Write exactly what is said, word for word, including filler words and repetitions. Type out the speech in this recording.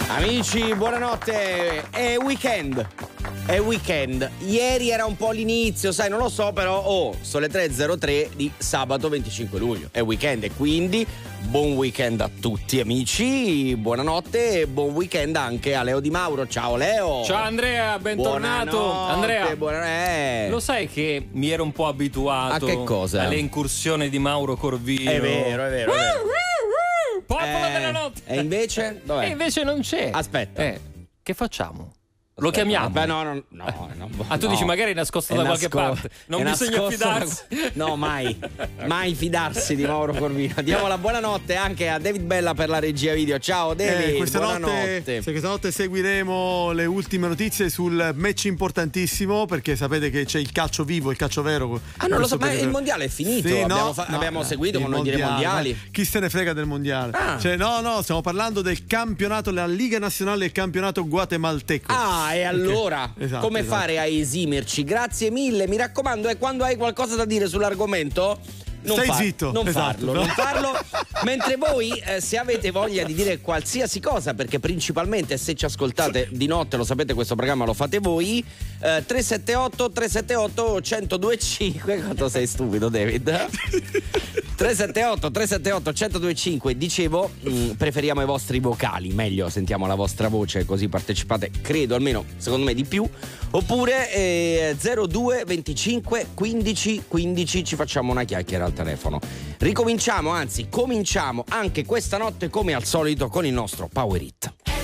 Amici, buonanotte. È weekend. È weekend. Ieri era un po' l'inizio, sai, non lo so, però oh, sono le tre e zero tre di sabato venticinque luglio. È weekend e quindi buon weekend a tutti amici. Buonanotte e buon weekend anche a Leo Di Mauro. Ciao Leo. Ciao Andrea, bentornato. Buonanotte, Andrea, buona... eh. lo sai che mi ero un po' abituato a che cosa? alle incursioni di Mauro Corvino. È vero, è vero, è vero. Popolo Eh, della notte. E invece? Dov'è? E invece non c'è. Aspetta. Eh, che facciamo? Lo chiamiamo? Beh, no, no, no, no. Ah, tu no. dici magari è nascosto È da nasco- qualche parte. Non è bisogna nascosto fidarsi. da- No, mai. Mai fidarsi di Mauro Corvino. Diamo la buonanotte anche a David Bella per la regia video. Ciao David, Eh, questa, notte, buonanotte. se questa notte seguiremo le ultime notizie sul match importantissimo, perché sapete che c'è il calcio vivo, il calcio vero. Ah, non lo so, ma il mondiale è finito. Sì, abbiamo no, fa- no, abbiamo eh, seguito, il ma non dire mondiali. ma chi se ne frega del mondiale? Ah. Cioè, no, no, stiamo parlando del campionato, la Liga Nazionale del campionato guatemalteco. Ah, e allora Esatto, come esatto. fare a esimerci? Grazie mille, mi raccomando, e quando hai qualcosa da dire sull'argomento non Stai fa- zitto, non esatto. farlo, non farlo. Mentre voi, eh, se avete voglia di dire qualsiasi cosa, perché principalmente se ci ascoltate di notte, lo sapete, questo programma lo fate voi, eh, tre sette otto tre sette otto uno zero due cinque. Quanto sei stupido, David? tre sette otto tre sette otto uno zero due cinque. Dicevo, mh, preferiamo i vostri vocali, meglio sentiamo la vostra voce, così partecipate, credo, almeno secondo me di più. Oppure eh, zero due venticinque quindici quindici, ci facciamo una chiacchiera al telefono. Ricominciamo, anzi cominciamo anche questa notte come al solito con il nostro Power Hit.